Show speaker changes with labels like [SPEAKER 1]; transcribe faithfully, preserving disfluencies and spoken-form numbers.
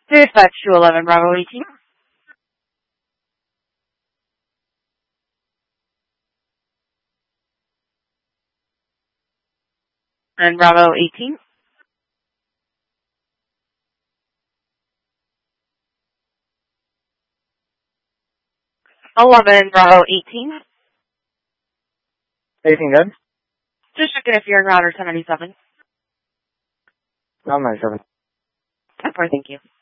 [SPEAKER 1] Dispatch to eleven Bravo eighteen. And Bravo eighteen. eleven Bravo eighteen.
[SPEAKER 2] eighteen good?
[SPEAKER 1] Just checking if you're in router ten ninety-seven.
[SPEAKER 2] I'm ninety-seven.
[SPEAKER 1] ten four, thank you.